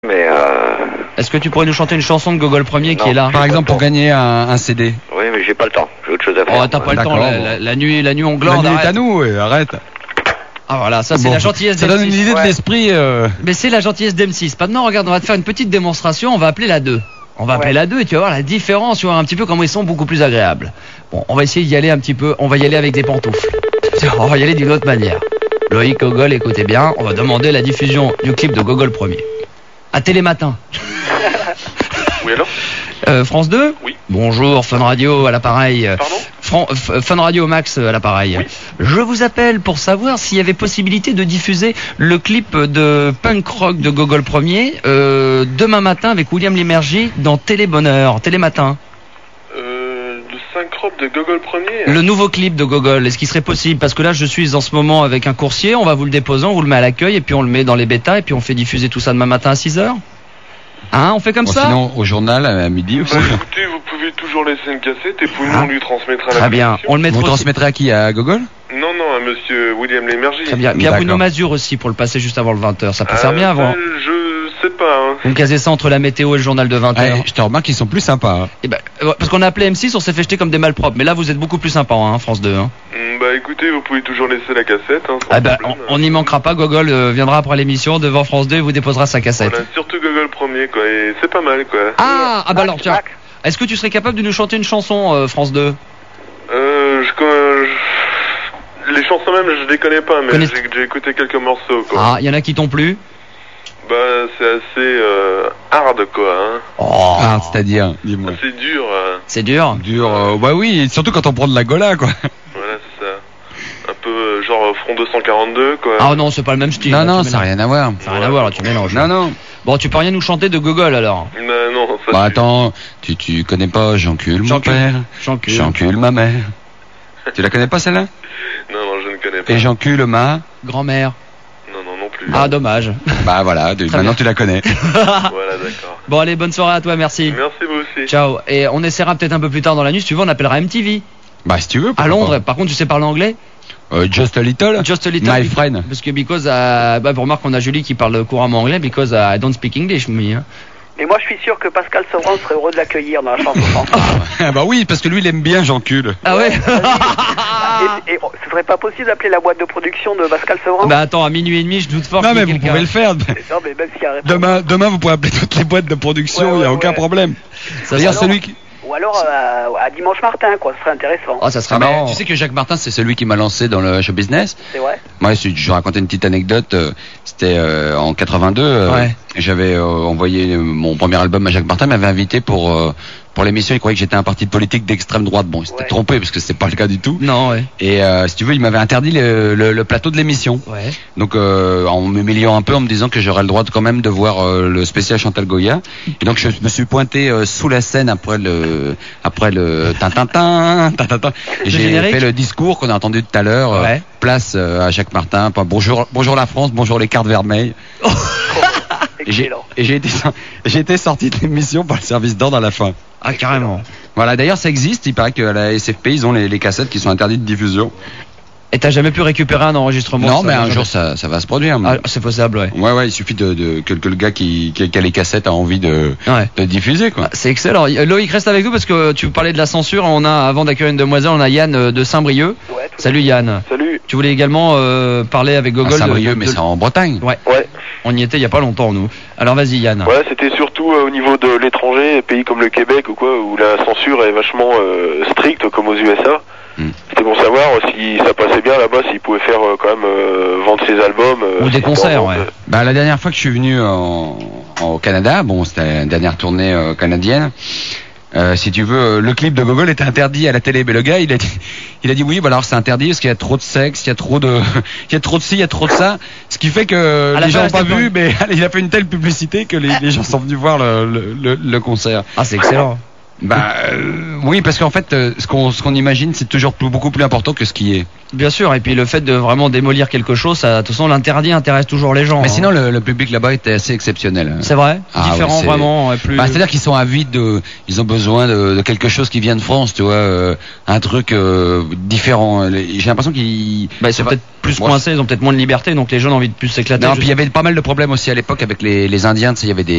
Mais Est-ce que tu pourrais nous chanter une chanson de Gogol Premier qui est là? Par exemple, pour gagner un CD. oui, mais j'ai pas le temps. J'ai autre chose à faire. Oh, t'as pas le temps, D'accord, la nuit on glande, La nuit est à arrête. nous, arrête. Ah voilà, ça c'est Bon, la gentillesse ça donne une d'M6. idée de l'esprit. Mais c'est la gentillesse d'M6. Maintenant, regarde, on va te faire une petite démonstration, on va appeler la 2. On va appeler la 2 et tu vas voir la différence, tu vas voir un petit peu comment ils sont beaucoup plus agréables. Bon, on va essayer d'y aller un petit peu, on va y aller avec des pantoufles. On va y aller d'une autre manière. Loïc, Gogol, écoutez bien, on va demander la diffusion du clip de Gogol Premier. À Télématin. Oui, alors France 2 Oui. Bonjour, Fun Radio à l'appareil. Pardon Fun Radio Max à l'appareil. Oui. Je vous appelle pour savoir s'il y avait possibilité de diffuser le clip de punk rock de Gogol Premier demain matin avec William Lémergie dans Télébonheur, Télématin. Le synchrope de Gogol Premier. Le nouveau clip de Gogol, est-ce qu'il serait possible? Parce que là, je suis en ce moment avec un coursier, on va vous le déposer, on vous le met à l'accueil et puis on le met dans les bêtas et puis on fait diffuser tout ça demain matin à 6h. Hein, on fait comme ça? Sinon, au journal, à midi aussi. Bah écoutez, vous pouvez toujours laisser une cassette et puis nous on lui transmettra la Très bien, on le Vous mettra aussi. transmettrez à qui? À Gogol? Non, à monsieur William Lémergie. Très bien. Puis à Bruno D'accord. Mazur aussi pour le passer juste avant le 20h. Ça peut faire bien avant. Je sais pas. Hein. Vous me casez ça entre la météo et le journal de 20h. Je te remarque qu'ils sont plus sympas. Hein. Eh ben, parce qu'on a appelé M6, on s'est fait jeter comme des malpropres. Mais là, vous êtes beaucoup plus sympa, hein, France 2. Hein. Bah écoutez, vous pouvez toujours laisser la cassette. Hein, sans Eh ben, problème. on n'y manquera pas. Gogol viendra après l'émission devant France 2 et vous déposera sa cassette. Voilà, surtout Gogol Premier, quoi. Et c'est pas mal, quoi. Ah bah alors, tiens. Est-ce que tu serais capable de nous chanter une chanson, France 2? Les chansons même, je les connais pas, mais Connais- j'ai écouté quelques morceaux, quoi. Ah, il y en a qui t'ont plu? Bah, c'est assez hard, quoi. Hein. Oh, Ah, c'est-à-dire, dis-moi. C'est dur. c'est dur. Dur, bah oui, surtout quand on prend de la gola, quoi. Voilà, c'est ça. Un peu genre Front 242, quoi. Ah non, c'est pas le même style. Non, là, non, tu ça n'a mélanges. rien à voir. Ça n'a rien à voir, là, tu mélanges. Non, non. Bon, tu peux rien nous chanter de Gogol alors? Non, ça Bah c'est- attends, tu connais pas J'encule mon J'encule. père, J'encule. j'encule ma mère. Tu la connais pas celle-là? Non, je ne connais pas. Et j'encule ma... Grand-mère. Non plus. Ah, dommage. Bah voilà, maintenant bien. tu la connais. Voilà, d'accord. Bon, allez, bonne soirée à toi, merci. Merci, vous aussi. Ciao. Et on essaiera peut-être un peu plus tard dans la nuit, si tu veux, on appellera MTV. Bah si tu veux. À pourquoi Londres. pas. Par contre, tu sais parler anglais? Just a little. Just a little. My friend. Parce que because, vous remarquez qu'on a Julie qui parle couramment anglais, because I don't speak English, me. Hein. Mais moi, je suis sûr que Pascal Sevran serait heureux de l'accueillir dans la chanson française. Ah bah oui, parce que lui il aime bien j'encule. Ah ouais? Et ce serait pas possible d'appeler la boîte de production de Pascal Sevran? Bah attends, à minuit et demi, je doute fort Non qu'il y mais ait vous quelqu'un. pouvez le faire. Non, mais même s'il y a réponse. Demain vous pourrez appeler toutes les boîtes de production, il n'y a aucun problème. Ça D'ailleurs serait- celui qui... Ou alors à Dimanche Martin, quoi, ce serait intéressant. Ah, ça serait Ah, mais marrant. tu sais que Jacques Martin c'est celui qui m'a lancé dans le show business. C'est vrai? Moi je vais raconter une petite anecdote. C'était en 82. Ouais. J'avais envoyé mon premier album à Jacques Martin, m'avait invité pour l'émission. Il croyait que j'étais un parti politique d'extrême droite. Bon, il s'était Ouais. trompé, trompé parce que c'est pas le cas du tout. Non, ouais. Et si tu veux, il m'avait interdit le plateau de l'émission. Ouais. Donc en m'humiliant un peu, en me disant que j'aurais le droit quand même de voir le spécial Chantal Goya. Et donc je me suis pointé sous la scène après le tintintin. Et j'ai générique. fait le discours qu'on a entendu tout à l'heure. Ouais. Place à Jacques Martin. Bonjour la France, bonjour les cartes vermeilles. Et Excellent. j'ai été sorti de l'émission par le service d'ordre à la fin. Ah, carrément. Voilà, d'ailleurs ça existe, il paraît qu'à la SFP ils ont les cassettes qui sont interdites de diffusion. Et t'as jamais pu récupérer un enregistrement? Non ça, mais un jamais- jour ça va se produire. Ah, c'est possible, ouais. Ouais, il suffit que le gars qui a les cassettes a envie de diffuser quoi. C'est excellent. Loïc, reste avec nous parce que tu parlais de la censure. On a, avant d'accueillir une demoiselle, on a Yann de Saint-Brieuc. Ouais, tout Salut Yann. Salut. Tu voulais également parler avec Gogol Saint-Brieuc, mais c'est en Bretagne. Ouais. Ouais. On y était il y a pas longtemps, nous. Alors vas-y Yann. Voilà, c'était surtout au niveau de l'étranger, pays comme le Québec ou quoi, où la censure est vachement stricte, comme aux USA. C'était pour savoir si ça passait bien là-bas, s'ils pouvaient faire quand même vendre ses albums. Ou des concerts, ouais. Bah la dernière fois que je suis venu au Canada, bon c'était la dernière tournée canadienne. Si tu veux, le clip de Gogol était interdit à la télé, mais le gars il a dit oui, bah alors c'est interdit parce qu'il y a trop de sexe, il y a trop de ci, il y a trop de ça, ce qui fait que À la les fin, gens n'ont pas c'était vu, mais il a fait une telle publicité que les gens sont venus voir le concert. Ah, c'est excellent. Oui, parce qu'en fait, ce qu'on imagine, c'est toujours beaucoup plus important que ce qui est. Bien sûr, et puis le fait de vraiment démolir quelque chose, ça, de toute façon, l'interdit intéresse toujours les gens. Mais sinon, le public là-bas était assez exceptionnel. C'est vrai, différent ouais, vraiment. Plus... c'est-à-dire qu'ils sont avides ils ont besoin de quelque chose qui vient de France, tu vois, un truc différent. J'ai l'impression qu'ils. Ils sont peut-être plus coincés, ils ont peut-être moins de liberté, donc les jeunes ont envie de plus s'éclater. Non, puis il y avait pas mal de problèmes aussi à l'époque avec les Indiens, tu sais, il y avait